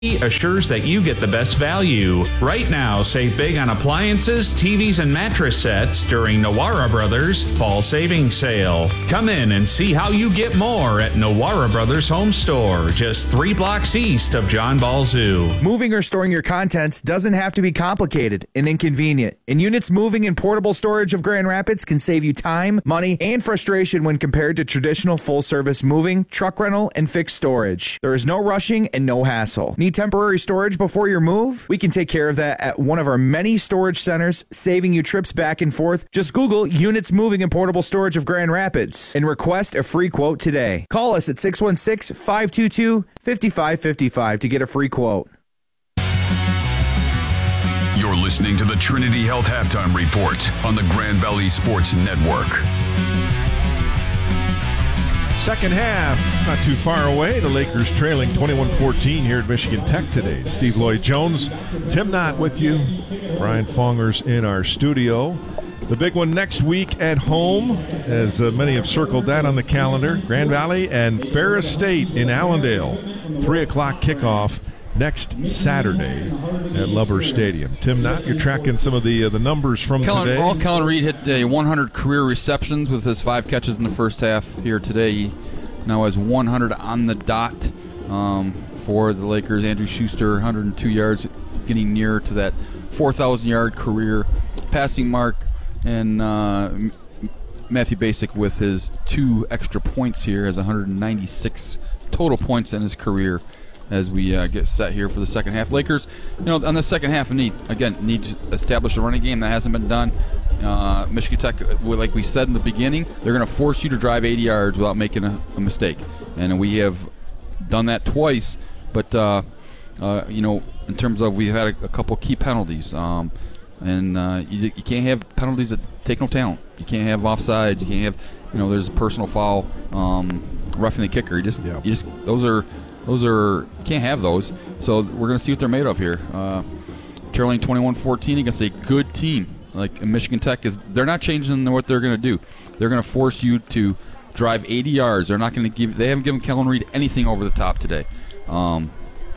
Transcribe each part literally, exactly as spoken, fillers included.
assures that you get the best value. Right now, save big on appliances, T Vs, and mattress sets during Nawara Brothers Fall Savings Sale. Come in and see how you get more at Nawara Brothers Home Store, just three blocks east of John Ball Zoo. Moving or storing your contents doesn't have to be complicated and inconvenient. And Units Moving and Portable Storage of Grand Rapids can save you time, money, and frustration when compared to traditional full-service moving, truck rental, and fixed storage. There is no rushing and no hassle. Need temporary storage before your move? We can take care of that at one of our many storage centers, saving you trips back and forth. Just Google Units Moving and Portable Storage of Grand Rapids and request a free quote today. Call us at six one six, five two two, five five five five to get a free quote. You're listening to the Trinity Health Halftime Report on the Grand Valley Sports Network. Second half, not too far away. The Lakers trailing twenty-one fourteen here at Michigan Tech today. Steve Lloyd-Jones, Tim Knott with you. Brian Fongers in our studio. The big one next week at home, as uh, many have circled that on the calendar. Grand Valley and Ferris State in Allendale. three o'clock kickoff next Saturday at Lubbers Stadium. Tim Knott, you're tracking some of the uh, the numbers from Kellen, today. Well, Kellen Reed hit uh, one hundred career receptions with his five catches in the first half here today. He now has one hundred on the dot um, for the Lakers. Andrew Schuster, one hundred two yards, getting nearer to that four thousand yard career passing mark. And uh, Matthew Basic, with his two extra points here, has one hundred ninety-six total points in his career as we uh, get set here for the second half. Lakers, you know, on the second half, need again need to establish a running game that hasn't been done. Uh, Michigan Tech, like we said in the beginning, they're going to force you to drive eighty yards without making a, a mistake, and we have done that twice. But uh, uh, you know, in terms of we've had a, a couple key penalties, um, and uh, you, you can't have penalties that take no talent. You can't have offsides. You can't have, you know, there's a personal foul, um, roughing the kicker. You just, yeah. you just those are. Those are, can't have those. So we're going to see what they're made of here. Uh, trailing twenty-one fourteen against a good team like Michigan Tech is. They're not changing what they're going to do. They're going to force you to drive eighty yards. They're not going to give. They haven't given Kellen Reed anything over the top today, um,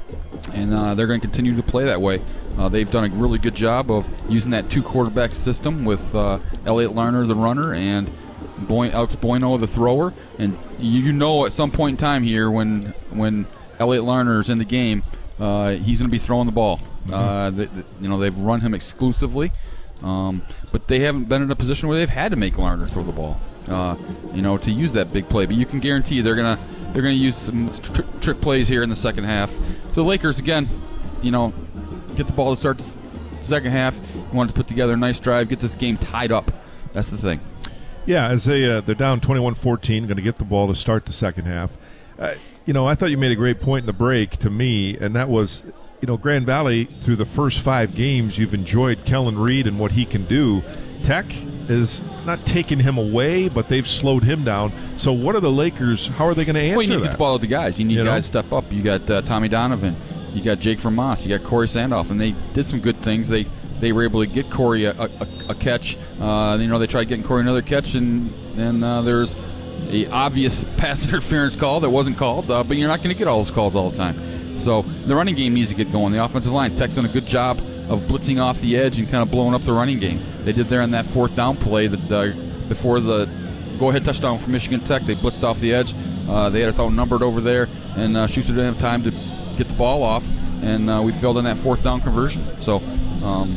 and uh, they're going to continue to play that way. Uh, they've done a really good job of using that two quarterback system with uh, Elliott Larner, the runner, and Boy, Alex Bueno, the thrower, and you know at some point in time here when when Elliott Larner is in the game, uh, he's going to be throwing the ball. Mm-hmm. Uh, they, they, you know they've run him exclusively, um, but they haven't been in a position where they've had to make Larner throw the ball. Uh, you know to use that big play, but you can guarantee they're gonna they're gonna use some tr- trick plays here in the second half. So the Lakers again, you know, get the ball to start the second half. You want to put together a nice drive, get this game tied up. That's the thing. Yeah, as they, uh, they're down twenty-one fourteen, going to get the ball to start the second half. Uh, you know, I thought you made a great point in the break to me, and that was, you know, Grand Valley, through the first five games, you've enjoyed Kellen Reed and what he can do. Tech is not taking him away, but they've slowed him down. So what are the Lakers, how are they going to answer that? Well, you need to that? get the ball to the guys. You need you guys know? to step up. You got uh, Tommy Donovan. You got Jake Vermoss. You got Corey Sandoff, and they did some good things. They They were able to get Corey a, a, a catch. Uh, you know, they tried getting Corey another catch, and and uh, there's a obvious pass interference call that wasn't called. Uh, but you're not going to get all those calls all the time. So the running game needs to get going. The offensive line, Tech's done a good job of blitzing off the edge and kind of blowing up the running game. They did there on that fourth down play that uh, before the go-ahead touchdown for Michigan Tech. They blitzed off the edge. Uh, they had us outnumbered over there, and uh, Schuster didn't have time to get the ball off, and uh, we failed on that fourth down conversion. So. Um,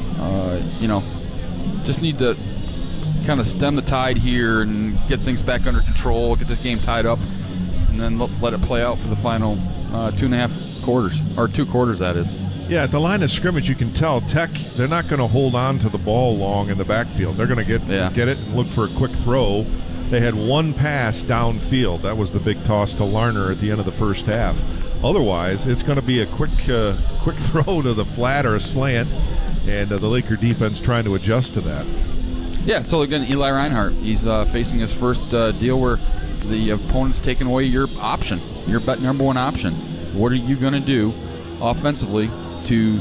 Uh, you know, just need to kind of stem the tide here and get things back under control, get this game tied up, and then let, let it play out for the final uh, two and a half quarters, or two quarters, that is. Yeah, at the line of scrimmage, you can tell Tech, they're not going to hold on to the ball long in the backfield. They're going to get yeah. get it and look for a quick throw. They had one pass downfield. That was the big toss to Larner at the end of the first half. Otherwise, it's going to be a quick uh, quick throw to the flat or a slant, and uh, the Laker defense trying to adjust to that. Yeah, so again, Eli Reinhardt, he's uh, facing his first uh, deal where the opponent's taking away your option, your bet number one option. What are you going to do offensively to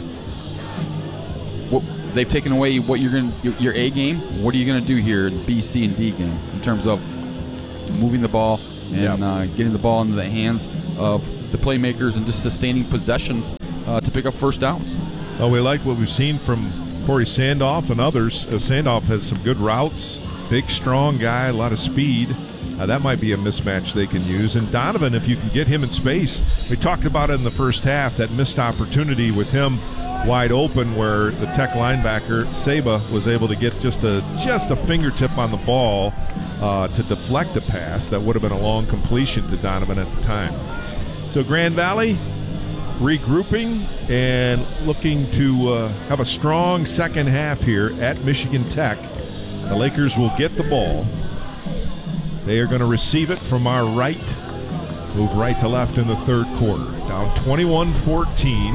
what they've taken away what you're going your, your A game? What are you going to do here in the B, C, and D game in terms of moving the ball and yep. uh, getting the ball into the hands of the playmakers and just sustaining possessions uh, to pick up first downs. Well, we like what we've seen from Corey Sandoff and others. Uh, Sandoff has some good routes, big, strong guy, a lot of speed. Uh, that might be a mismatch they can use. And Donovan, if you can get him in space, we talked about it in the first half, that missed opportunity with him wide open where the Tech linebacker, Saba, was able to get just a just a fingertip on the ball uh, to deflect a pass that would have been a long completion to Donovan at the time. So Grand Valley regrouping and looking to uh, have a strong second half here at Michigan Tech. The Lakers will get the ball. They are going to receive it from our right, move right to left in the third quarter. Down twenty-one fourteen.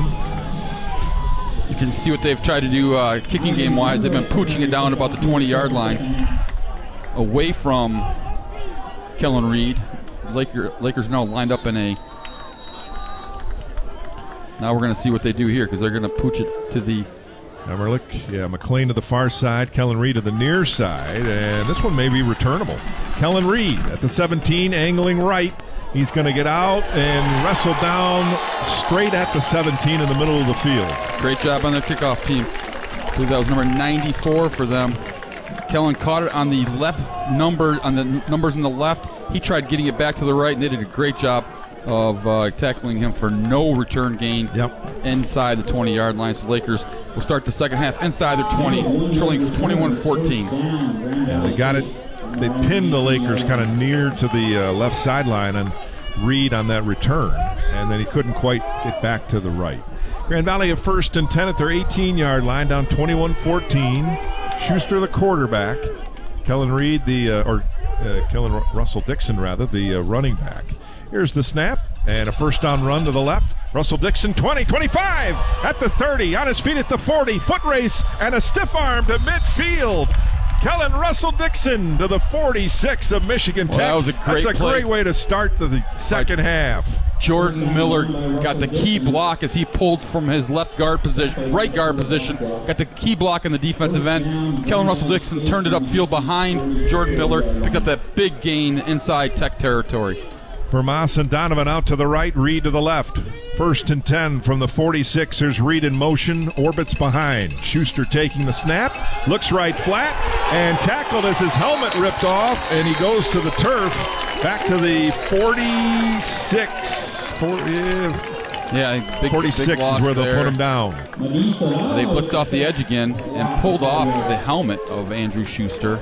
You can see what they've tried to do uh, kicking game-wise. They've been pooching it down about the twenty-yard line, away from Kellen Reed. Laker, Lakers now lined up in a... Now we're going to see what they do here because they're going to pooch it to the... Emerlich, yeah, McLean to the far side, Kellen Reed to the near side, and this one may be returnable. Kellen Reed at the seventeen, angling right. He's going to get out and wrestle down straight at the seventeen in the middle of the field. Great job on their kickoff team. I believe that was number ninety-four for them. Kellen caught it on the left number, on the numbers on the left. He tried getting it back to the right, and they did a great job of uh, tackling him for no return gain yep. inside the twenty-yard line. So Lakers will start the second half inside their twenty, trailing twenty-one fourteen. Yeah, they got it. They pinned the Lakers kind of near to the uh, left sideline and Reed on that return, and then he couldn't quite get back to the right. Grand Valley at first and ten at their eighteen-yard line, down twenty-one fourteen. Schuster, the quarterback. Kellen Reed, the uh, or uh, Kellen R- Russell Dixon, rather, the uh, running back. Here's the snap and a first down run to the left. Russell Dixon, twenty, twenty-five, at the thirty, on his feet at the forty, foot race and a stiff arm to midfield. Kellen Russell Dixon to the forty-six of Michigan Tech. Well, that was a great That's a play. great way to start the, the second Right. half. Jordan Miller got the key block as he pulled from his left guard position, right guard position, got the key block on the defensive end. Kellen Russell Dixon turned it upfield behind Jordan Miller, picked up that big gain inside Tech territory. Vermas and Donovan out to the right, Reed to the left. First and ten from the forty-six. There's Reed in motion, orbits behind. Schuster taking the snap, looks right flat, and tackled as his helmet ripped off, and he goes to the turf, back to the forty-six. forty, yeah. Yeah, big, forty-six big loss is where they'll there. put him down. They blitzed off the edge again and pulled off the helmet of Andrew Schuster.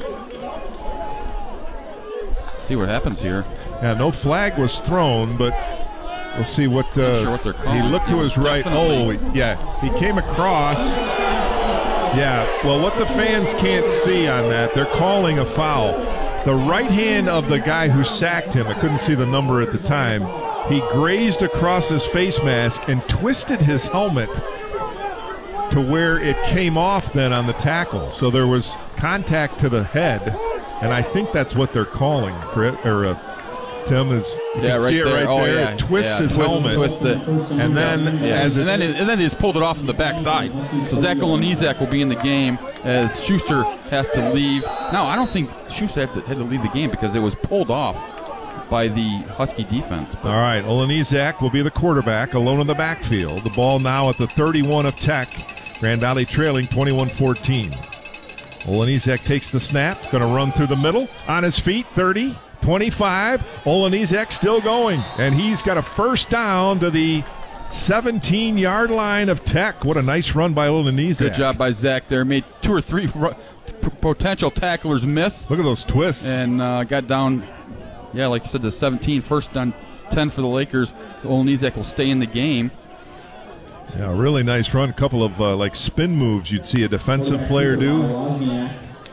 See what happens here. Yeah, no flag was thrown, but we'll see what. Uh, Not sure what they're calling. He looked to It his was right. definitely- Oh, yeah, he came across. Yeah, well, what the fans can't see on that, they're calling a foul. The right hand of the guy who sacked him, I couldn't see the number at the time, he grazed across his face mask and twisted his helmet to where it came off then on the tackle. So there was contact to the head, and I think that's what they're calling, Chris, or uh, Tim, is you Yeah, can right see it there. right Oh, there. yeah. It twists Yeah, his twist- helmet. twist it. And then Yeah. as and it's, then and then they just pulled it off from the backside. So Zach Olenizak will be in the game as Schuster has to leave. No, I don't think Schuster had to, had to leave the game because it was pulled off by the Husky defense. But all right, Olenizak will be the quarterback, alone in the backfield. The ball now at the thirty-one of Tech. Grand Valley trailing twenty-one fourteen. Olenizak takes the snap, going to run through the middle, on his feet, thirty, twenty-five. Olenizak still going, and he's got a first down to the seventeen-yard line of Tech. What a nice run by Olenizak. good job by Zach there. Made two or three ru- p- potential tacklers miss Look at those twists. and uh, got down, yeah, like you said, the seventeen. First down ten for the Lakers. Olenizak will stay in the game. Yeah, really nice run. A couple of uh, like spin moves you'd see a defensive player do.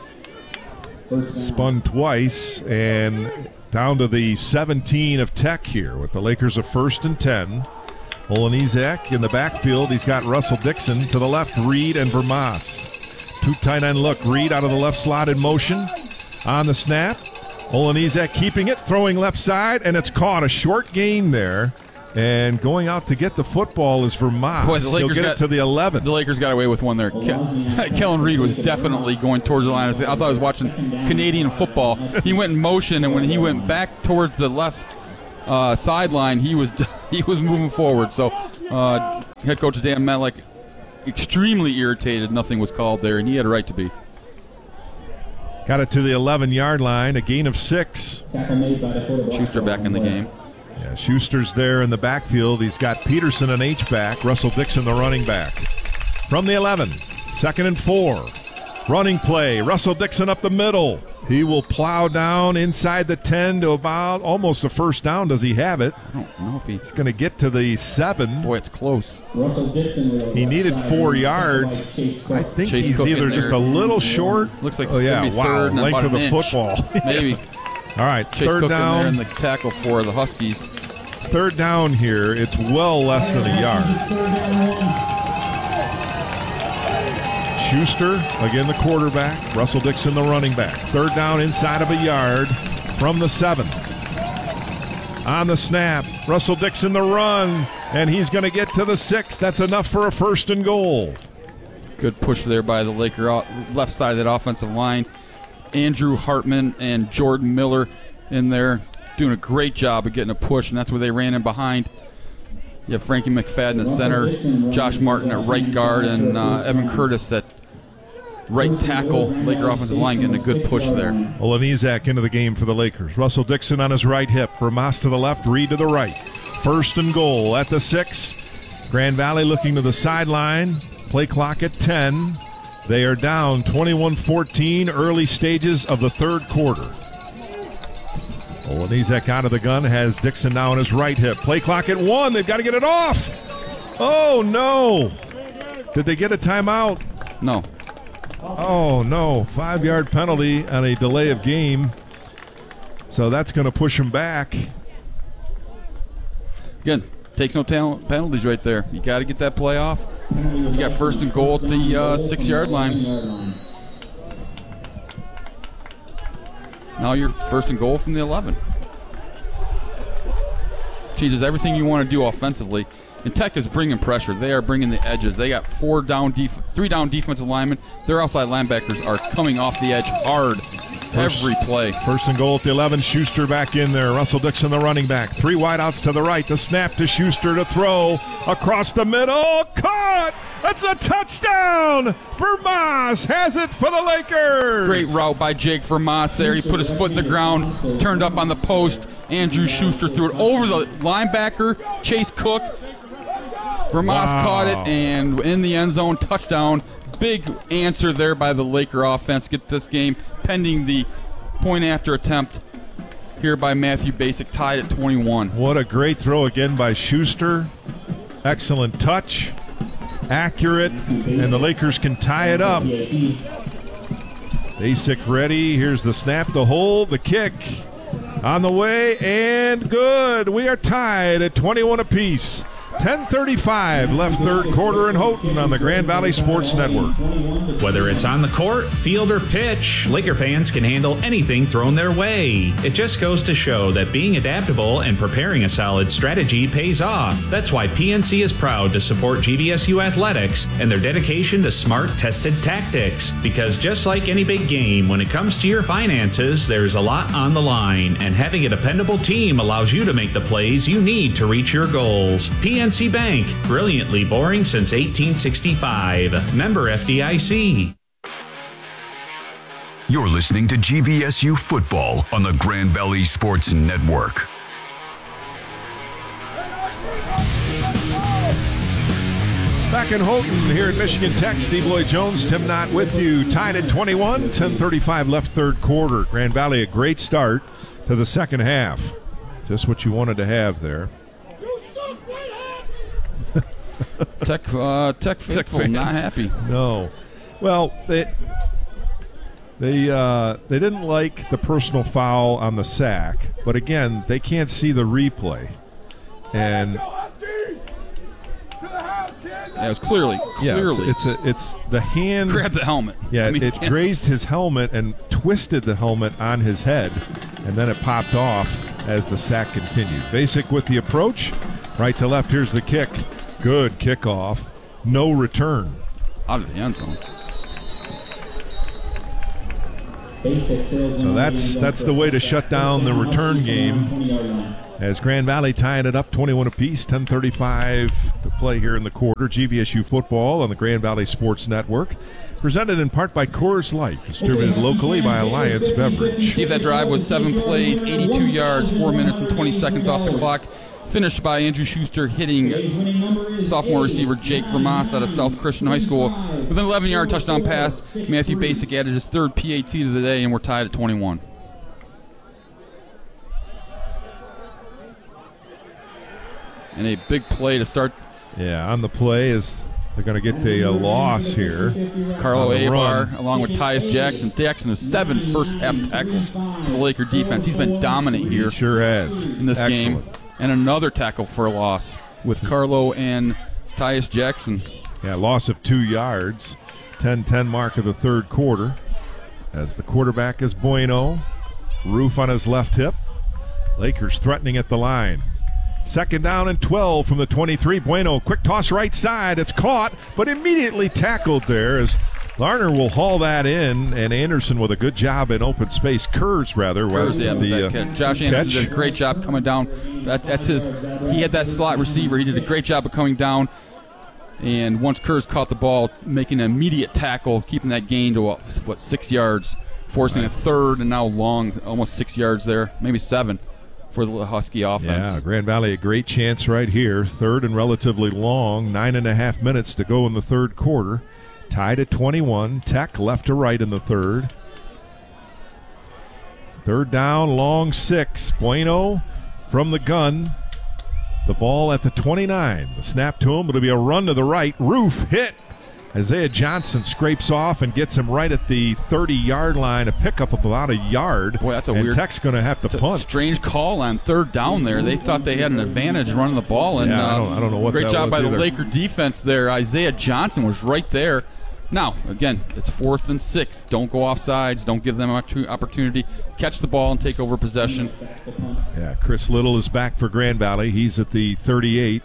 Spun twice and down to the seventeen of Tech here with the Lakers of first and ten. Olenizak in the backfield. He's got Russell Dixon to the left, Reed and Vermas. Two tight end look. Reed out of the left slot in motion on the snap. Olenizak keeping it, throwing left side, and it's caught. A short gain there. And going out to get the football is Vermas. Boy, the He'll Lakers get got- it to the eleven. The Lakers got away with one there. Ke- Kellen Reed was definitely going towards the line. I thought I was watching Canadian football. He went in motion, and when he went back towards the left uh, sideline, he was he was moving forward. So uh, head coach Dan Metlick extremely irritated nothing was called there, and he had a right to be. Got it to the eleven-yard line, a gain of six. Schuster back in the game. Yeah, Schuster's there in the backfield. He's got Peterson an H-back, Russell Dixon the running back. From the eleven, second and four. Running play, Russell Dixon up the middle. He will plow down inside the ten to about almost a first down. Does he have it? I don't know if he... He's going to get to the seven. Boy, it's close. He needed four yards. I think Chase he's Cook either in there. just a little short. Looks like oh, yeah, maybe wow, third and length about of the an inch. football. Maybe. All right, Chase third Cook down. in there in the tackle for the Huskies. Third down here. It's well less than a yard. Schuster, again the quarterback. Russell Dixon the running back. Third down inside of a yard from the seven. On the snap, Russell Dixon the run, and he's going to get to the six. That's enough for a first and goal. Good push there by the Laker left side of that offensive line. Andrew Hartman and Jordan Miller in there doing a great job of getting a push, and that's where they ran in behind. You have Frankie McFadden at center, Josh Martin at right guard, and uh, Evan Curtis at right tackle. Laker offensive line getting a good push there. Olenizak into the game for the Lakers. Russell Dixon on his right hip. Ramas to the left, Reed to the right. First and goal at the six. Grand Valley looking to the sideline. Play clock at ten. They are down twenty-one fourteen, early stages of the third quarter. Olenizak out of the gun, has Dixon now on his right hip. Play clock at one. They've got to get it off. Oh, no. Did they get a timeout? No. Oh, no. Five-yard penalty on a delay of game. So that's going to push them back. Again, takes no talent penalties right there. You got to get that play off. You got first and goal at the uh, six-yard line. Now you're first and goal from the eleven. Changes everything you want to do offensively. And Tech is bringing pressure. They are bringing the edges. They got four down, def- three down defensive linemen. Their outside linebackers are coming off the edge hard every play. First and goal at the eleven. Schuster back in there. Russell Dixon, the running back. Three wideouts to the right. The snap to Schuster to throw across the middle. Caught! That's a touchdown! Vermas has it for the Lakers. Great route by Jake Vermas there. He put his foot in the ground, turned up on the post. Andrew Schuster threw it over the linebacker, Chase Cook. Vermas Wow. caught it, and in the end zone, touchdown. Big answer there by the Laker offense. Get this game pending the point after attempt here by Matthew Basic, tied at twenty-one. What a great throw again by Schuster. Excellent touch. Accurate, and the Lakers can tie it up. Basic ready. Here's the snap, the hold, the kick. On the way, and good. We are tied at twenty-one apiece. ten thirty-five left third quarter in Houghton on the Grand Valley Sports Network. Whether it's on the court, field, or pitch, Laker fans can handle anything thrown their way. It just goes to show that being adaptable and preparing a solid strategy pays off. That's why P N C is proud to support G V S U Athletics and their dedication to smart, tested tactics. Because just like any big game, when it comes to your finances, there's a lot on the line, and having a dependable team allows you to make the plays you need to reach your goals. P N C Bank, brilliantly boring since eighteen sixty-five. Member F D I C. You're listening to G V S U Football on the Grand Valley Sports Network. Back in Houghton here at Michigan Tech, Steve Lloyd Jones, Tim Knott with you. Tied at twenty-one, ten thirty-five left third quarter. Grand Valley, a great start to the second half. Just what you wanted to have there. Tech, uh, Tech faithful, fans. not happy. No. Well, they they uh, they didn't like the personal foul on the sack, but again, they can't see the replay. And Yeah, it was clearly, yeah, clearly. it's, it's a it's the hand grabbed the helmet. Yeah, I mean, it can't- grazed his helmet and twisted the helmet on his head, and then it popped off as the sack continued. Basic with the approach, right to left. Here's the kick. Good kickoff. No return. out of the end zone. So that's that's the way to shut down the return game. as Grand Valley tying it up twenty-one apiece, ten thirty-five to play here in the quarter. G V S U football on the Grand Valley Sports Network. Presented in part by Coors Light, distributed locally by Alliance Beverage. Steve, that drive was seven plays, eighty-two yards, four minutes and twenty seconds off the clock. Finished by Andrew Schuster hitting sophomore receiver Jake Vermas out of South Christian High School with an eleven-yard touchdown pass. Matthew Basic added his third P A T to the day, and we're tied at twenty-one. And a big play to start. Yeah, on the play is they're going to get the uh, loss here. Carlo Abar, along with Tyus Jackson. Jackson has seven first-half tackles for the Laker defense. He's been dominant here. He sure has. In this Excellent. game. And another tackle for a loss with Carlo and Tyus Jackson. Yeah, loss of two yards. ten ten mark of the third quarter. As the quarterback is Bueno. Roof on his left hip. Lakers threatening at the line. Second down and twelve from the twenty-three. Bueno, quick toss right side. It's caught, but immediately tackled there as Larner will haul that in, and Anderson with a good job in open space. Kurz, rather. Kurz, yeah, the, that uh, Josh Anderson catch. did a great job coming down. That, that's his. He had that slot receiver. He did a great job of coming down. And once Kurz caught the ball, making an immediate tackle, keeping that gain to, what, what six yards, forcing right. a third and now long, almost six yards there, maybe seven. For the Husky offense. Yeah, Grand Valley a great chance right here. Third and relatively long. Nine and a half minutes to go in the third quarter. Tied at twenty-one. Tech left to right in the third. Third down, long six. Bueno from the gun. The ball at the twenty-nine. The snap to him. It'll be a run to the right. Roof hit. Isaiah Johnson scrapes off and gets him right at the thirty-yard line, a pickup of about a yard. Boy, that's a and weird. Tech's going to have to punt. Strange call on third down there. They thought they had an advantage running the ball, and yeah, I, don't, uh, I don't know what great that job was by either. the Laker defense there. Isaiah Johnson was right there. Now, again, it's fourth and six. Don't go off sides. Don't give them an opportunity. Catch the ball and take over possession. Yeah, Chris Little is back for Grand Valley. He's at the thirty-eight.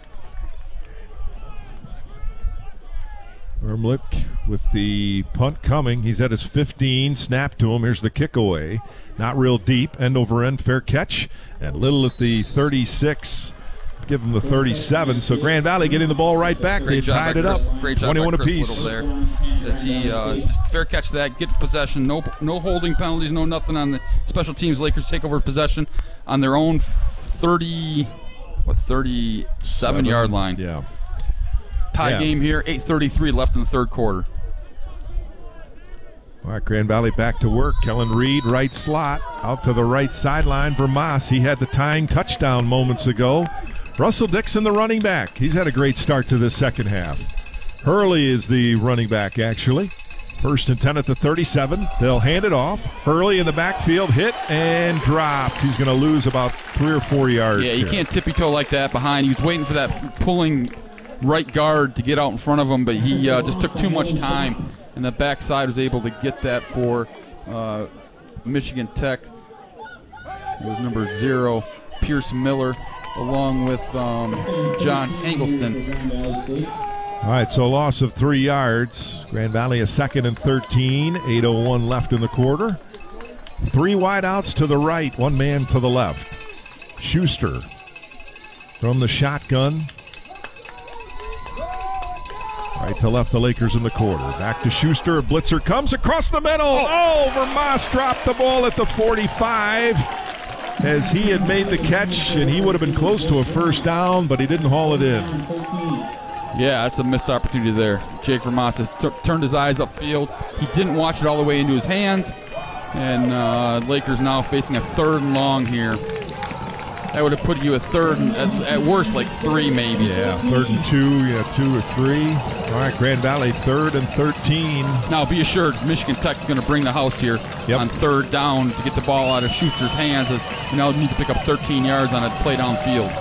Ermlich with the punt coming. He's at his fifteen. Snap to him. Here's the kick away. Not real deep. End over end. Fair catch. And Little at the thirty-six. Give him the thirty-seven. So Grand Valley getting the ball right back. Great they tied it Chris, up. Great job twenty-one by Chris apiece. Little there. As he uh, just fair catch that, get possession. No, no holding penalties. No nothing on the special teams. Lakers take over possession on their own thirty, what thirty-seven yard line. Yeah. Tie yeah. game here. eight thirty-three left in the third quarter. All right, Grand Valley back to work. Kellen Reed, right slot, out to the right sideline for Moss. He had the tying touchdown moments ago. Russell Dixon, the running back. He's had a great start to this second half. Hurley is the running back, actually. First and ten at the thirty-seven. They'll hand it off. Hurley in the backfield, hit and dropped. He's going to lose about three or four yards. Yeah, you here. can't tippy-toe like that behind. He was waiting for that pulling right guard to get out in front of him, but he uh, just took too much time, and the backside was able to get that for uh, Michigan Tech. It was number zero, Pierce Miller, along with um, John Engelston. All right, so a loss of three yards. Grand Valley a second and thirteen. eight oh one left in the quarter. Three wideouts to the right, one man to the left. Schuster from the shotgun. Right to left, the Lakers in the quarter. Back to Schuster. A blitzer comes across the middle. Oh, Vermas dropped the ball at the forty-five as he had made the catch, and he would have been close to a first down, but he didn't haul it in. Yeah, that's a missed opportunity there. Jake Vermas has t- turned his eyes upfield. He didn't watch it all the way into his hands, and uh, Lakers now facing a third and long here. That would have put you a third, and at, at worst, like three maybe. Yeah, third and two, yeah, two or three. All right, Grand Valley, third and thirteen. Now, be assured, Michigan Tech's going to bring the house here yep. on third down to get the ball out of Schuster's hands. You now need to pick up thirteen yards on a play downfield.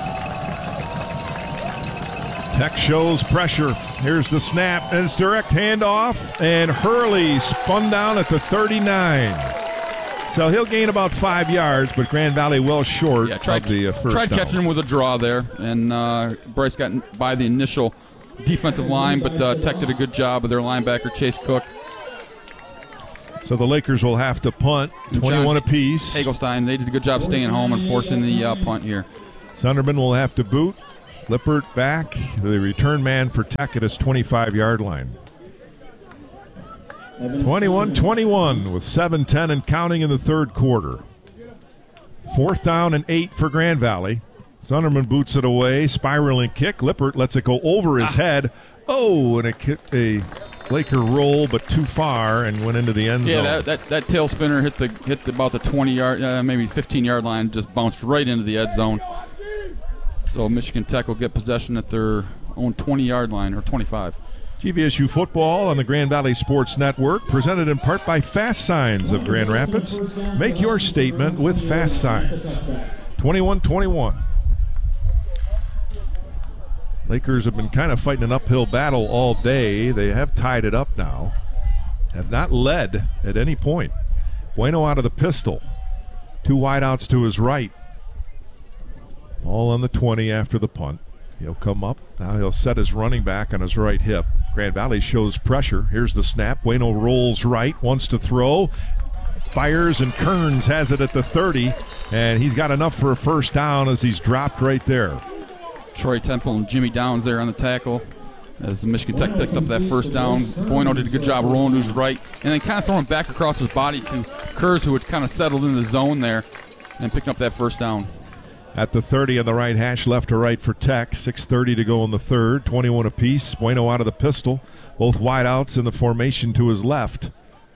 Tech shows pressure. Here's the snap, and it's direct handoff, and Hurley spun down at the thirty-nine. So he'll gain about five yards, but Grand Valley well short yeah, tried, of the uh, first Tried down. catching him with a draw there, and uh, Bryce got by the initial defensive line, but uh, Tech did a good job with their linebacker, Chase Cook. So the Lakers will have to punt, twenty-one John apiece. Hagelstein, they did a good job staying home and forcing the uh, punt here. Sunderman will have to boot. Lippert back, the return man for Tech at his twenty-five-yard line. twenty-one twenty-one with seven ten and counting in the third quarter. Fourth down and eight for Grand Valley. Sunderman boots it away, spiraling kick. Lippert lets it go over his ah. head. Oh, and a, kick, a Laker roll, but too far, and went into the end zone. Yeah, that, that, that tail spinner hit the hit the, about the twenty-yard, uh, maybe fifteen-yard line, just bounced right into the end zone. So Michigan Tech will get possession at their own twenty-yard line, or twenty-five. G V S U football on the Grand Valley Sports Network, presented in part by Fast Signs of Grand Rapids. Make your statement with Fast Signs. twenty-one twenty-one. Lakers have been kind of fighting an uphill battle all day. They have tied it up now. Have not led at any point. Bueno out of the pistol. Two wideouts to his right. Ball on the twenty after the punt. He'll come up. Now he'll set his running back on his right hip. Grand Valley shows pressure. Here's the snap. Bueno rolls right, wants to throw. Fires, and Kearns has it at the thirty. And he's got enough for a first down as he's dropped right there. Troy Temple and Jimmy Downs there on the tackle as the Michigan Tech picks up that first down. Bueno did a good job rolling to his right and then kind of throwing back across his body to Kurz, who had kind of settled in the zone there and picking up that first down. At the thirty on the right hash, left to right for Tech. six thirty to go in the third. twenty-one apiece. Bueno out of the pistol. Both wideouts in the formation to his left.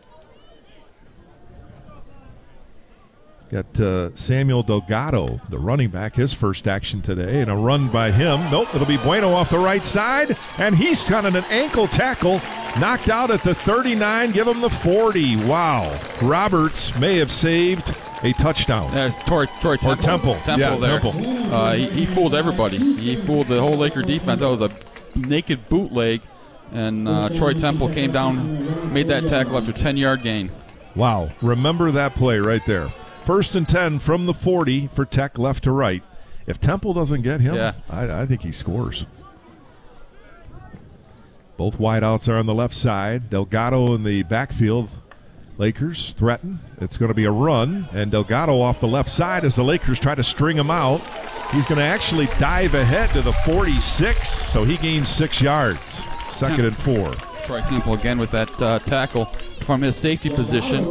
Got uh, Samuel Delgado, the running back, his first action today, and a run by him. Nope, it'll be Bueno off the right side, and he's got an ankle tackle, knocked out at the thirty-nine, give him the forty. Wow. Roberts may have saved a touchdown. There's Troy, Troy Temple. Or Temple. Temple yeah, there. Temple. Uh, he, he fooled everybody. He fooled the whole Laker defense. That was a naked bootleg, and uh, Troy Temple came down, made that tackle after a ten-yard gain. Wow. Remember that play right there. First and ten from the forty for Tech, left to right. If Temple doesn't get him, yeah. I, I think he scores. Both wideouts are on the left side. Delgado in the backfield. Lakers threaten. It's going to be a run, and Delgado off the left side as the Lakers try to string him out. He's going to actually dive ahead to the forty-six, so he gains six yards. Second and four. Troy Temple again with that uh, tackle from his safety position.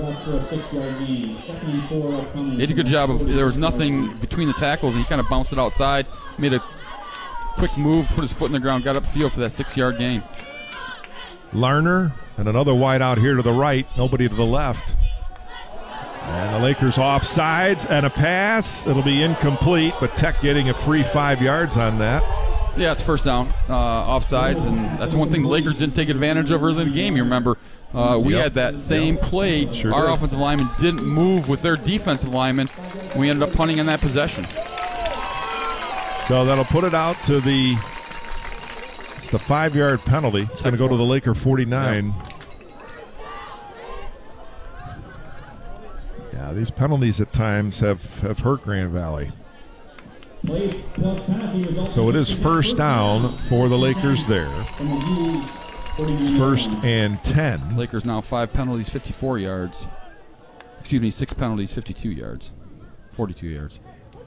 He did a good job of, there was nothing between the tackles, and he kind of bounced it outside, made a quick move, put his foot in the ground, got upfield for that six-yard gain. Larner and another wide out here to the right, nobody to the left. And the Lakers off sides and a pass. It'll be incomplete, but Tech getting a free five yards on that. Yeah, it's first down, uh, offsides, and that's one thing the Lakers didn't take advantage of early in the game. You remember, uh, we yep. had that same yep. play. Sure Our did. offensive linemen didn't move with their defensive linemen. We ended up punting on that possession. So that'll put it out to the it's the five-yard penalty. It's going to go to the Laker forty-nine. Yep. Yeah, these penalties at times have, have hurt Grand Valley. So it is first down for the Lakers there. It's first and ten. Lakers now five penalties, fifty-four yards. Excuse me, six penalties, fifty-two yards. forty-two yards.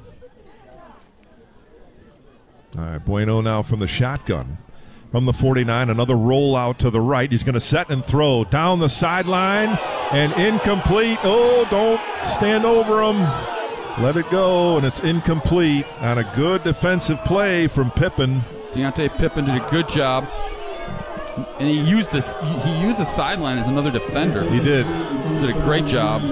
All right, Bueno now from the shotgun. From the forty-nine, another rollout to the right. He's going to set and throw down the sideline and incomplete. Oh, don't stand over him. Let it go, and it's incomplete on a good defensive play from Pippen. Deontay Pippen did a good job, and he used this. He used the sideline as another defender. He did. Did a great job.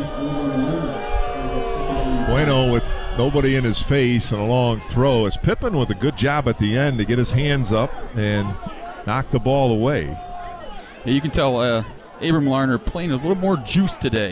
Bueno with nobody in his face and a long throw. As Pippen with a good job at the end to get his hands up and knock the ball away. Yeah, you can tell uh, Abram Larner playing a little more juice today.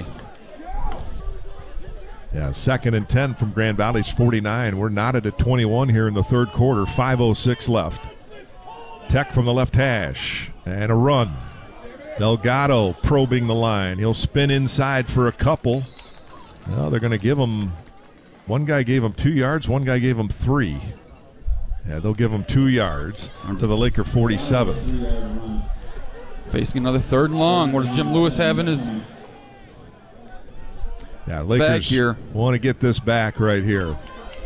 Yeah, second and ten from Grand Valley's forty-nine. We're knotted at twenty-one here in the third quarter. five oh six left. Tech from the left hash. And a run. Delgado probing the line. He'll spin inside for a couple. Well, they're going to give him, one guy gave him two yards, one guy gave him three. Yeah, they'll give him two yards to the Laker forty-seven. Facing another third and long. What does Jim Lewis have in his Yeah, Lakers here. want to get this back right here.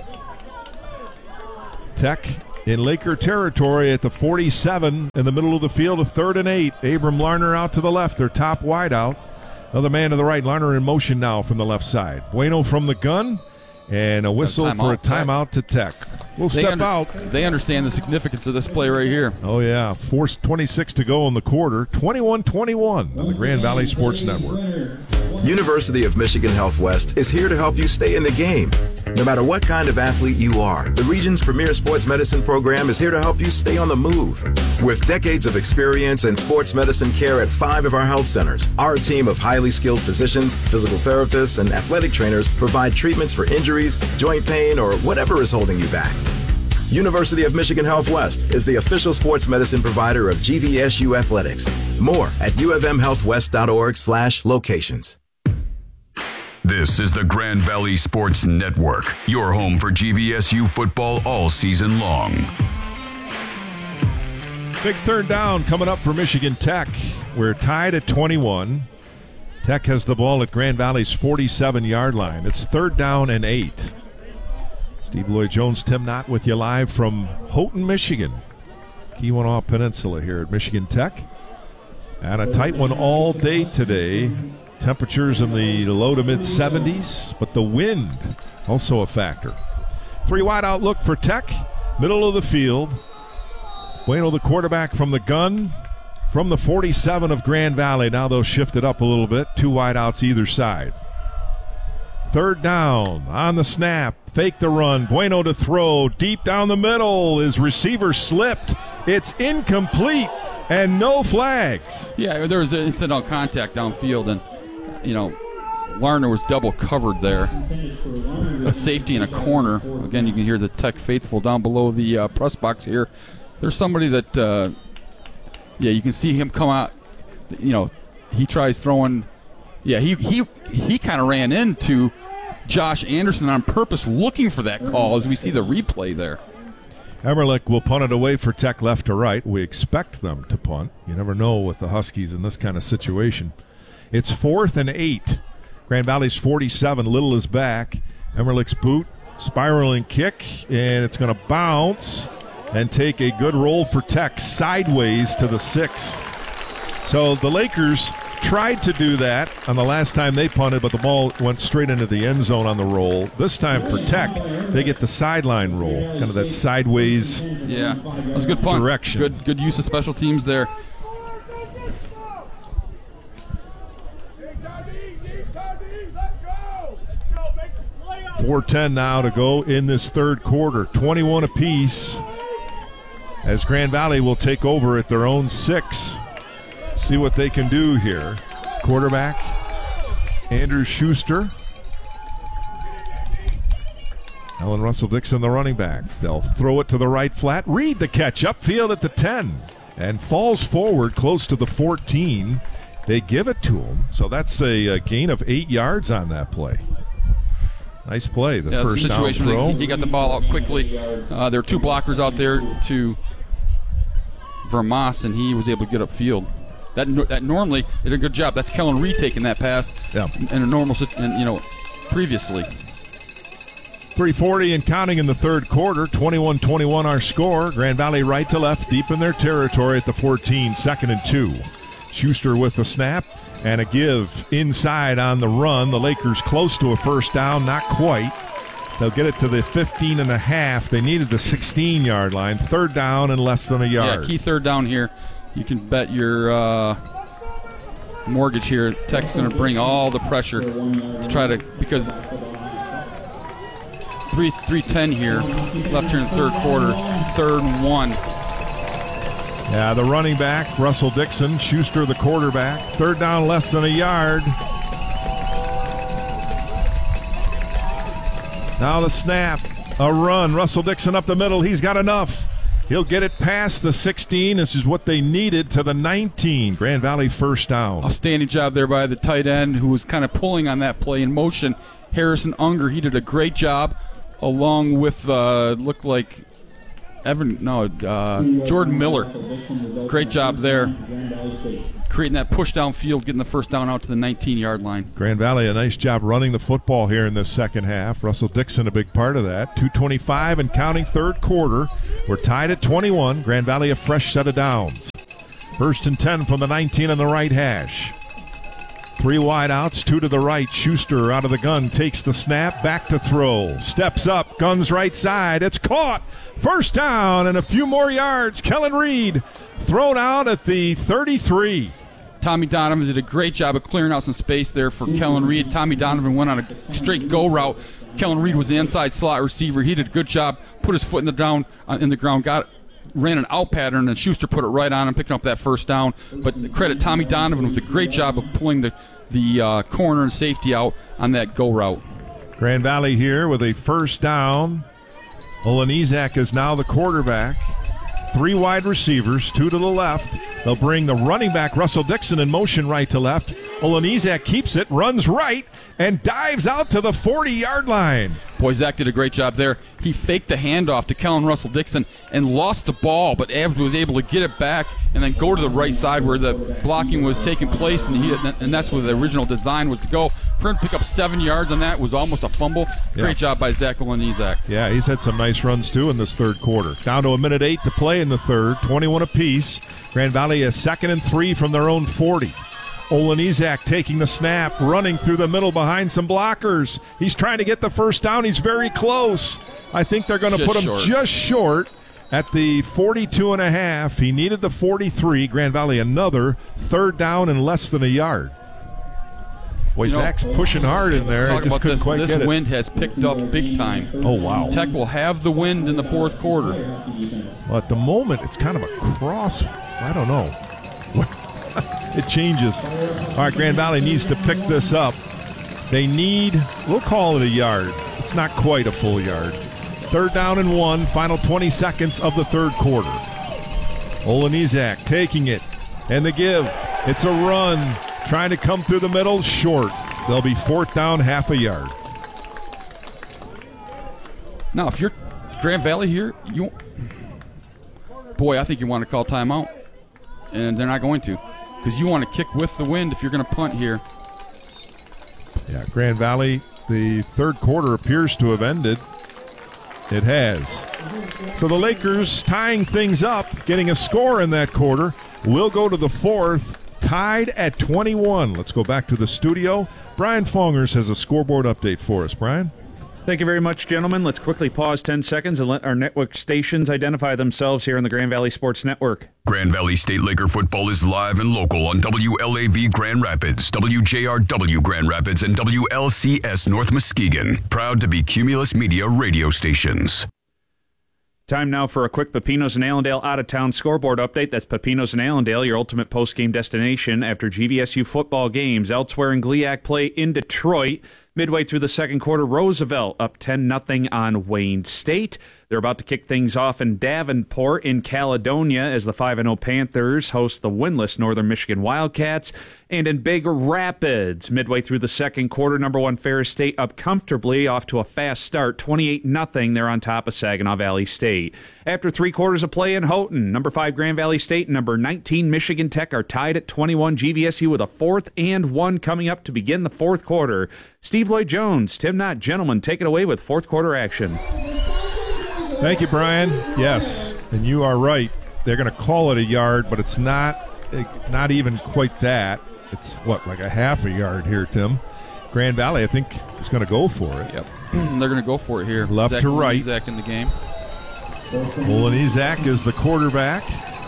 Tech in Laker territory at the forty-seven in the middle of the field, a third and eight. Abram Larner out to the left, their top wide out. Another man to the right. Larner in motion now from the left side. Bueno from the gun, and a whistle a for a timeout to Tech. We'll they step under, out. They understand the significance of this play right here. Oh, yeah. four twenty-six to go in the quarter. twenty-one twenty-one on the Grand Valley Sports Network. University of Michigan Health West is here to help you stay in the game. No matter what kind of athlete you are, the region's premier sports medicine program is here to help you stay on the move. With decades of experience in sports medicine care at five of our health centers, our team of highly skilled physicians, physical therapists, and athletic trainers provide treatments for injuries, joint pain, or whatever is holding you back. University of Michigan Health West is the official sports medicine provider of G V S U Athletics. More at ufmhealthwest.org slash locations. This is the Grand Valley Sports Network, your home for G V S U football all season long. Big third down coming up for Michigan Tech. We're tied at twenty-one. Tech has the ball at Grand Valley's forty-seven-yard line. It's third down and eight. Steve Lloyd Jones, Tim Knott with you live from Houghton, Michigan. Keweenaw Peninsula here at Michigan Tech. And a tight one all day today. Temperatures in the low to mid seventies, but the wind also a factor. Three wide out look for Tech, middle of the field. Bueno, the quarterback from the gun, from the forty-seven of Grand Valley. Now they'll shift it up a little bit. Two wide outs either side. Third down on the snap. Fake the run. Bueno to throw. Deep down the middle. His receiver slipped. It's incomplete and no flags. Yeah, there was an incidental contact downfield, and you know, Larner was double covered there. A safety in a corner. Again, you can hear the Tech faithful down below the uh, press box here. There's somebody that, uh, yeah, you can see him come out. You know, he tries throwing. Yeah, he he he kind of ran into Josh Anderson on purpose, looking for that call. As we see the replay there. Emerlich will punt it away for Tech left to right. We expect them to punt. You never know with the Huskies in this kind of situation. It's fourth and eight. Grand Valley's forty-seven. Little is back. Emerlich's boot, spiraling kick, and it's going to bounce and take a good roll for Tech sideways to the six. So the Lakers tried to do that on the last time they punted, but the ball went straight into the end zone on the roll. This time for Tech, they get the sideline roll, kind of that sideways yeah, that was a good punt. Direction. Good, good use of special teams there. four ten now to go in this third quarter. twenty-one apiece as Grand Valley will take over at their own six. See what they can do here. Quarterback, Andrew Schuster. Alan Russell Dixon, the running back. They'll throw it to the right flat. Reed the catch upfield at the ten and falls forward close to the fourteen. They give it to him. So that's a, a gain of eight yards on that play. Nice play, the yeah, first the situation down throw. He got the ball out quickly. Uh, there were two blockers out there to Vermas, and he was able to get upfield. That that normally did a good job. That's Kellen Reed taking that pass yeah. in a normal, and you know, previously. three forty and counting in the third quarter. twenty-one twenty-one our score. Grand Valley right to left, deep in their territory at the fourteen, second and two. Schuster with the snap. And a give inside on the run. The Lakers close to a first down, not quite. They'll get it to the fifteen and a half. They needed the sixteen-yard line. Third down and less than a yard. Yeah, key third down here. You can bet your uh, mortgage here. Tech's going to bring all the pressure to try to, because three three ten here, left here in the third quarter, third and one. Yeah, the running back, Russell Dixon, Schuster the quarterback. Third down, less than a yard. Now the snap, a run. Russell Dixon up the middle. He's got enough. He'll get it past the sixteen. This is what they needed to the nineteen. Grand Valley first down. Outstanding job there by the tight end who was kind of pulling on that play in motion. Harrison Unger, he did a great job along with, uh, looked like Evan, no, uh, Jordan Miller. Great job there. Creating that push downfield, getting the first down out to the nineteen-yard line. Grand Valley, a nice job running the football here in this second half. Russell Dixon, a big part of that. two twenty-five and counting third quarter. We're tied at twenty-one. Grand Valley a fresh set of downs. First and ten from the nineteen on the right hash. Three wide outs, two to the right. Schuster out of the gun, takes the snap, back to throw. Steps up, guns right side. It's caught. First down and a few more yards. Kellen Reed thrown out at the thirty-three. Tommy Donovan did a great job of clearing out some space there for Kellen Reed. Tommy Donovan went on a straight go route. Kellen Reed was the inside slot receiver. He did a good job, put his foot in the down uh, in the ground, got ran an out pattern, and Schuster put it right on him, picking up that first down. But credit Tommy Donovan with a great job of pulling the, the uh, corner and safety out on that go route. Grand Valley here with a first down. Olenizak is now the quarterback. Three wide receivers, two to the left. They'll bring the running back, Russell Dixon, in motion right to left. Olenizak keeps it, runs right, and dives out to the forty-yard line. Boy, Zach did a great job there. He faked the handoff to Kellen Russell Dixon and lost the ball, but Evans was able to get it back and then go to the right side where the blocking was taking place, and, he, and that's where the original design was to go. For him to pick up seven yards on that was almost a fumble. Yeah. Great job by Zach Olenizak. Yeah, he's had some nice runs, too, in this third quarter. Down to a minute eight to play in the third, twenty-one apiece. Grand Valley is second and three from their own forty. Olenizak taking the snap, running through the middle behind some blockers. He's trying to get the first down. He's very close. I think they're going to put him short. just short at the forty-two and a half. He needed the forty-three. Grand Valley another third down and less than a yard. Boy, you know, Zach's pushing hard in there. Talk I just about couldn't this, quite this get it. wind has picked up big time. Oh, wow. Tech will have the wind in the fourth quarter. Well, at the moment, it's kind of a cross. I don't know. It changes. All right, Grand Valley needs to pick this up. They need, we'll call it a yard. It's not quite a full yard. Third down and one, final twenty seconds of the third quarter. Olenizak taking it, and the give. It's a run, trying to come through the middle, short. They'll be fourth down, half a yard. Now, if you're Grand Valley here, you, boy, I think you want to call timeout, and they're not going to. Because you want to kick with the wind if you're going to punt here. Yeah, Grand Valley, the third quarter appears to have ended. It has. So the Lakers tying things up, getting a score in that quarter. We'll go to the fourth, tied at twenty-one. Let's go back to the studio. Brian Fongers has a scoreboard update for us. Brian? Thank you very much, gentlemen. Let's quickly pause ten seconds and let our network stations identify themselves here on the Grand Valley Sports Network. Grand Valley State Laker football is live and local on W L A V Grand Rapids, W J R W Grand Rapids, and W L C S North Muskegon. Proud to be Cumulus Media radio stations. Time now for a quick Pepinos and Allendale out-of-town scoreboard update. That's Pepinos and Allendale, your ultimate post-game destination after G V S U football games. Elsewhere in GLIAC play in Detroit. Midway through the second quarter, Roosevelt up ten nothing on Wayne State. They're about to kick things off in Davenport in Caledonia as the five and oh Panthers host the winless Northern Michigan Wildcats. And in Big Rapids, midway through the second quarter, number one Ferris State up comfortably off to a fast start, twenty-eight nothing. They're on top of Saginaw Valley State. After three quarters of play in Houghton, number five Grand Valley State and number nineteen Michigan Tech are tied at twenty-one. G V S U with a fourth and one coming up to begin the fourth quarter. Steve Lloyd Jones, Tim Knott, gentlemen, take it away with fourth quarter action. Thank you, Brian. Yes, and you are right. They're going to call it a yard, but it's not not even quite that. It's, what, like a half a yard here, Tim? Grand Valley, I think, is going to go for it. Yep. They're going to go for it here. Left Zach to right. Zach in the game. Olenizak is the quarterback.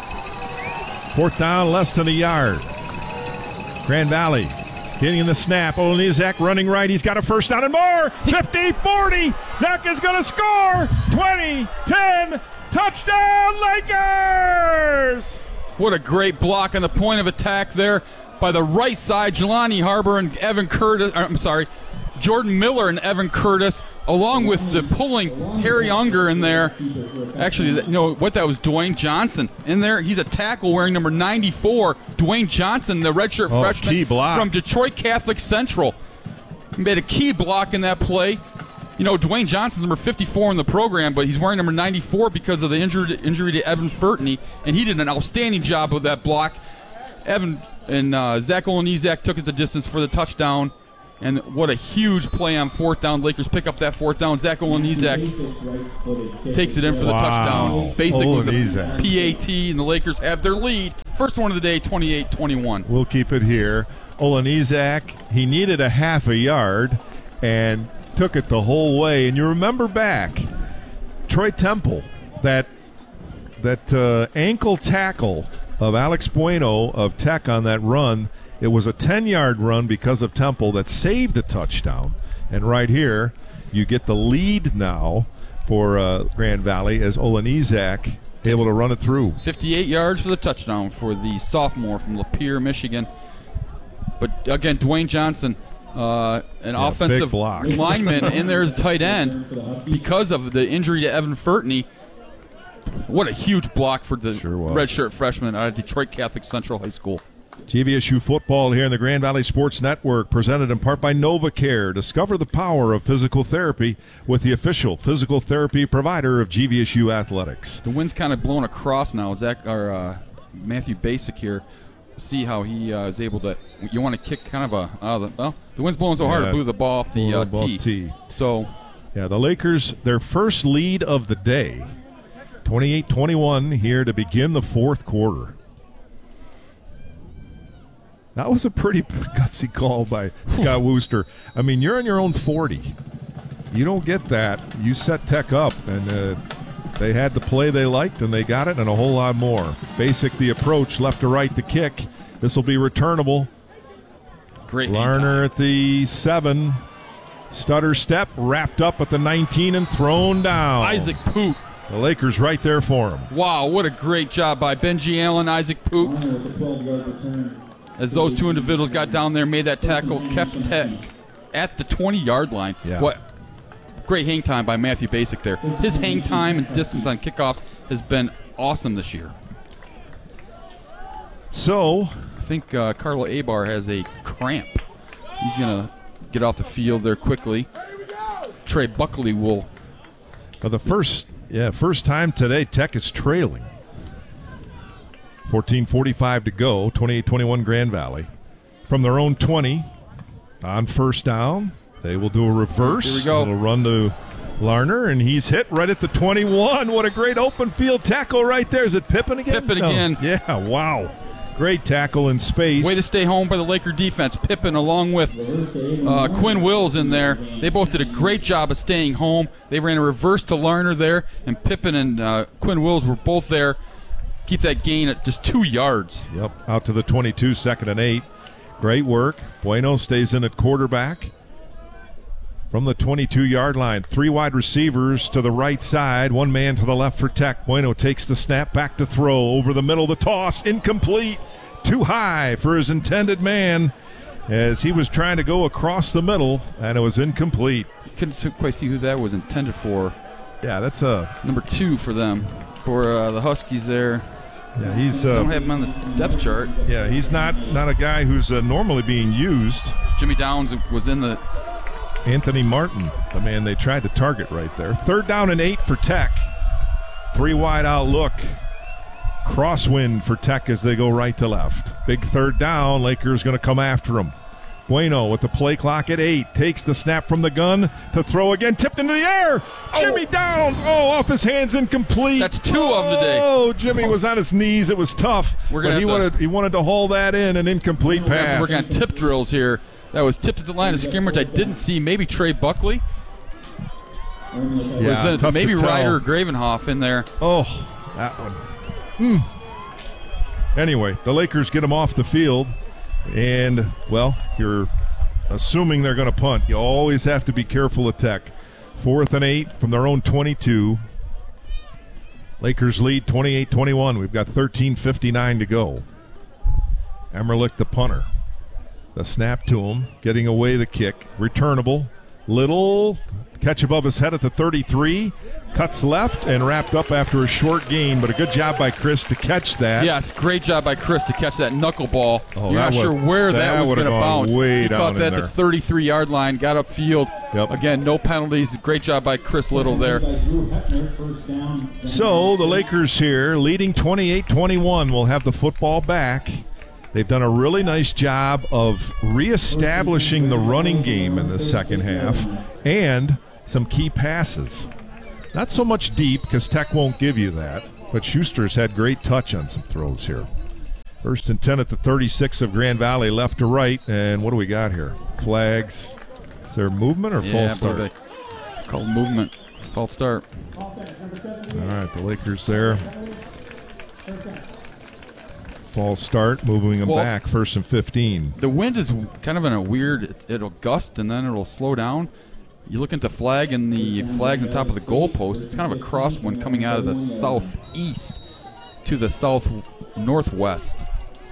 Fourth down, less than a yard. Grand Valley getting the snap. Olenizak running right. He's got a first down and more. fifty, forty. Zach is going to score. twenty, ten. Touchdown, Lakers! What a great block on the point of attack there by the right side. Jelani Harbor and Evan Curtis. I'm sorry, Jordan Miller and Evan Curtis, along with the pulling Harry Unger in there. Actually, you know what, that was Dwayne Johnson in there. He's a tackle wearing number ninety-four. Dwayne Johnson, the redshirt oh, freshman key block. from Detroit Catholic Central. He made a key block in that play. You know, Dwayne Johnson's number fifty-four in the program, but he's wearing number ninety-four because of the injury to, injury to Evan Furtney, and he did an outstanding job with that block. Evan and uh, Zach Olenizak took it the distance for the touchdown, and what a huge play on fourth down. Lakers pick up that fourth down. Zach Olenizak takes it in for the wow. touchdown. Basically, Olenizak. the P A T, and the Lakers have their lead. First one of the day, twenty-eight twenty-one. We'll keep it here. Olenizak, he needed a half a yard and took it the whole way. And you remember back, Troy Temple, that that uh, ankle tackle of Alex Bueno of Tech on that run. It was a ten-yard run because of Temple that saved a touchdown. And right here, you get the lead now for uh, Grand Valley as Olenizak able to run it through. fifty-eight yards for the touchdown for the sophomore from Lapeer, Michigan. But again, Dwayne Johnson, uh, an yeah, offensive lineman in there as tight end because of the injury to Evan Furtney. What a huge block for the sure was. redshirt freshman out of Detroit Catholic Central High School. G V S U football here in the Grand Valley Sports Network, presented in part by NovaCare. Discover the power of physical therapy with the official physical therapy provider of G V S U athletics. The wind's kind of blown across now. Zach or uh, Matthew Basic here. See how he uh, is able to. You want to kick kind of a. Uh, the, well, the wind's blowing so hard yeah, it blew the ball off the uh, ball tee. tee. So, yeah, the Lakers, their first lead of the day, twenty-eight twenty-one here to begin the fourth quarter. That was a pretty gutsy call by Scott Wooster. I mean, you're on your own forty. You don't get that. You set Tech up, and uh, they had the play they liked, and they got it, and a whole lot more. Basic the approach, left to right the kick. This will be returnable. Great. Larner at the seven. Stutter step, wrapped up at the nineteen and thrown down. Isaac Poot. The Lakers right there for him. Wow, what a great job by Benji Allen, Isaac Poot. As those two individuals got down there, made that tackle, kept Tech at the twenty-yard line. Yeah. What great hang time by Matthew Basic there. His hang time and distance on kickoffs has been awesome this year. So, I think uh, Carlo Abar has a cramp. He's going to get off the field there quickly. Trey Buckley will. for the first, yeah, first time today, Tech is trailing. fourteen forty-five to go, twenty-eight twenty-one Grand Valley. From their own twenty, on first down, they will do a reverse. Here we go. It'll run to Larner, and he's hit right at the twenty-one. What a great open field tackle right there. Is it Pippen again? Pippen No. again. Yeah, wow. Great tackle in space. Way to stay home by the Laker defense. Pippen along with uh, Quinn Wills in there. They both did a great job of staying home. They ran a reverse to Larner there, and Pippen and uh, Quinn Wills were both there. Keep that gain at just two yards. Yep, out to the twenty-two, second and eight. Great work. Bueno stays in at quarterback. From the twenty-two-yard line, three wide receivers to the right side, one man to the left for Tech. Bueno takes the snap, back to throw, over the middle, the toss, incomplete. Too high for his intended man as he was trying to go across the middle, and it was incomplete. Couldn't quite see who that was intended for. Yeah, that's a... Number two for them, for uh, the Huskies there. Yeah, he's... Uh, Don't have him on the depth chart. Yeah, he's not, not a guy who's uh, normally being used. Jimmy Downs was in the... Anthony Martin, the man they tried to target right there. Third down and eight for Tech. Three wide out look. Crosswind for Tech as they go right to left. Big third down. Lakers going to come after him. Bueno with the play clock at eight. Takes the snap from the gun to throw again. Tipped into the air. Jimmy Downs. Oh, off his hands, incomplete. That's two of them today. Oh, Jimmy was on his knees. It was tough. We're gonna but he have to- wanted, he wanted to haul that in, an incomplete pass. We're going to tip drills here. That was tipped at the line of scrimmage. I didn't see maybe Trey Buckley. Yeah, Was it tough maybe to tell. Ryder or Gravenhoff in there. Oh, that one. Hmm. Anyway, the Lakers get him off the field, and, well, you're assuming they're going to punt. You always have to be careful of Tech. Fourth and eight from their own twenty-two. Lakers lead twenty-eight twenty-one. We've got thirteen fifty-nine to go. Emmerlich, the punter. The snap to him, getting away the kick. Returnable. Little catch above his head at the thirty-three. Cuts left and wrapped up after a short gain, but a good job by Chris to catch that. Yes, great job by Chris to catch that knuckleball. Oh, You're not would, sure where that, that was going to bounce. Way he down caught that in at there. the thirty-three-yard line, got upfield. Yep. Again, no penalties. Great job by Chris Little there. So the Lakers here, leading twenty-eight twenty-one, will have the football back. They've done a really nice job of reestablishing the running game in the second half and some key passes. Not so much deep because Tech won't give you that, but Schuster's had great touch on some throws here. First and ten at the thirty-six of Grand Valley, left to right, and what do we got here? Flags. Is there movement or yeah, false start? Called movement. False start. All right, the Lakers there. False start, moving them well, back, first and fifteen. The wind is kind of in a weird, it, it'll gust and then it'll slow down. You look at the flag, and the flag's on top of the goalpost. It's kind of a crosswind coming out of the southeast to the south northwest.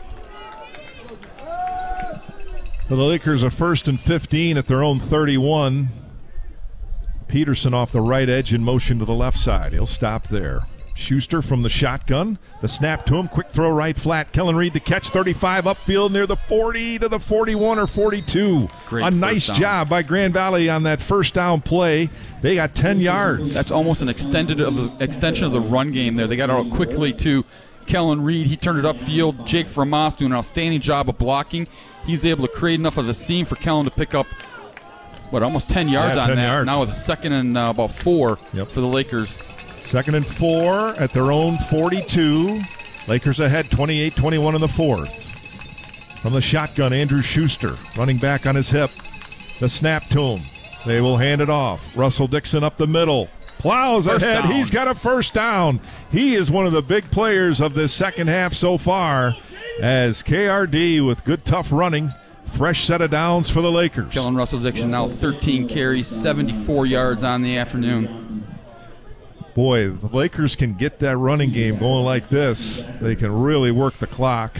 The Lakers are first and fifteen at their own thirty-one. Peterson off the right edge in motion to the left side. He'll stop there. Schuster from the shotgun. The snap to him. Quick throw right flat. Kellen Reed to catch. thirty-five upfield near the forty to the forty-one or forty-two. Great a nice down. job by Grand Valley on that first down play. They got ten yards. That's almost an extended of the extension of the run game there. They got out quickly to Kellen Reed. He turned it upfield. Jake Vermas doing an outstanding job of blocking. He's able to create enough of a seam for Kellen to pick up, what, almost ten yards yeah, on ten that. Yards. Now with a second and uh, about four yep. for the Lakers. Second and four at their own forty-two. Lakers ahead twenty-eight twenty-one in the fourth. From the shotgun, Andrew Schuster running back on his hip. The snap to him. They will hand it off. Russell Dixon up the middle. Plows First ahead. down. He's got a first down. He is one of the big players of this second half so far, as K R D with good tough running. Fresh set of downs for the Lakers. Kellen Russell Dixon now thirteen carries, seventy-four yards on the afternoon. Boy, the Lakers can get that running game going like this. They can really work the clock.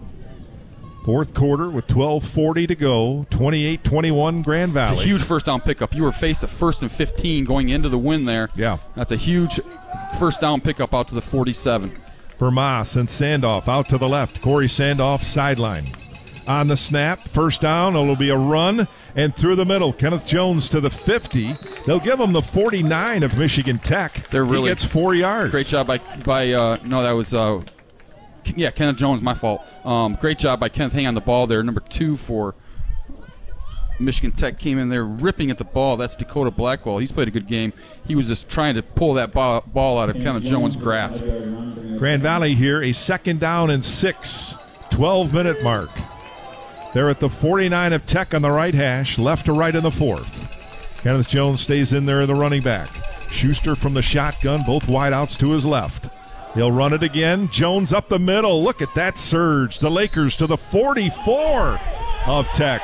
Fourth quarter with twelve forty to go, twenty-eight twenty-one Grand Valley. It's a huge first down pickup. You were faced at first and fifteen going into the win there. Yeah. That's a huge first down pickup out to the forty-seven. Vermas and Sandoff out to the left. Corey Sandoff sideline. On the snap, first down, it'll be a run, and through the middle, Kenneth Jones to the fifty. They'll give him the forty-nine of Michigan Tech. They're really he gets four yards. Great job by, by uh, no, that was, uh, yeah, Kenneth Jones, my fault. Um, great job by Kenneth hanging on the ball there. Number two for Michigan Tech came in there ripping at the ball. That's Dakota Blackwell. He's played a good game. He was just trying to pull that ball, ball out of Kenneth Jones' grasp. Grand Valley here, a second down and six, twelve-minute mark. They're at the forty-nine of Tech on the right hash, left to right in the fourth. Kenneth Jones stays in there in the running back. Schuster from the shotgun, both wideouts to his left. He'll run it again. Jones up the middle. Look at that surge. The Lakers to the forty-four of Tech.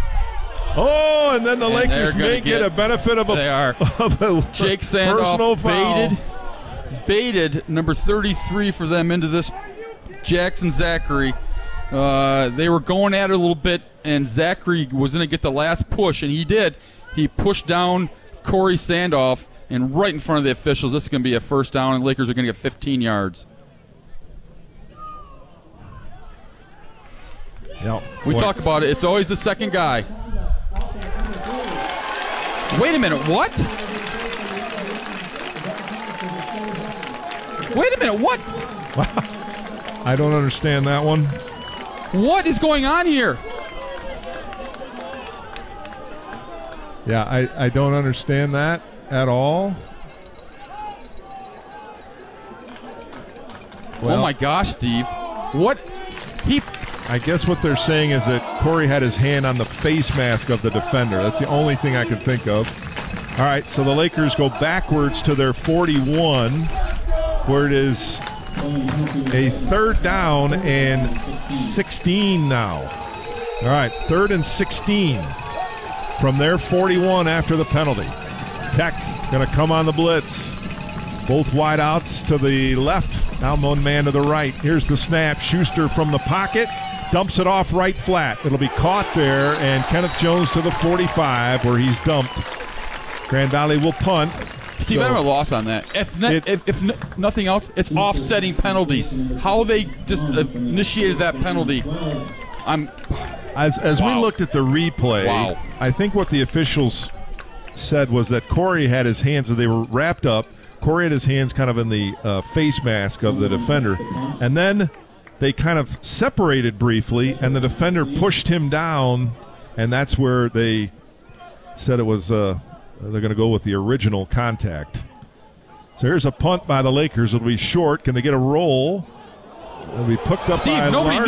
Oh, and then the And Lakers may get, get a benefit of a, they are. of a Jake personal Sandoff foul. baited, baited number thirty-three for them into this Jackson Zachary. Uh, they were going at it a little bit, and Zachary was going to get the last push, and he did. He pushed down Corey Sandoff, and right in front of the officials, this is going to be a first down, and Lakers are going to get fifteen yards. Yep. We Boy. talk about it. It's always the second guy. Wait a minute. What? Wait a minute. What? I don't understand that one. What is going on here? Yeah, I, I don't understand that at all. Well, oh my gosh, Steve. What? He I guess what they're saying is that Corey had his hand on the face mask of the defender. That's the only thing I can think of. All right, so the Lakers go backwards to their forty-one, where it is a third down and sixteen now. All right, third and sixteen from their forty-one after the penalty. Tech going to come on the blitz. Both wideouts to the left, now one man to the right. Here's the snap. Schuster from the pocket, dumps it off right flat. It'll be caught there, and Kenneth Jones to the forty-five, where he's dumped Grand Valley will punt. Steve, so I'm at a loss on that. If, ne- it, if, if n- nothing else, it's offsetting penalties. How they just uh, initiated that penalty, I'm. As, as wow. we looked at the replay, wow. I think what the officials said was that Corey had his hands, they were wrapped up. Corey had his hands kind of in the uh, face mask of the defender. And then they kind of separated briefly, and the defender pushed him down, and that's where they said it was uh, they're going to go with the original contact. So here's a punt by the Lakers. It'll be short. Can they get a roll? It'll be picked up Steve, by nobody Larson.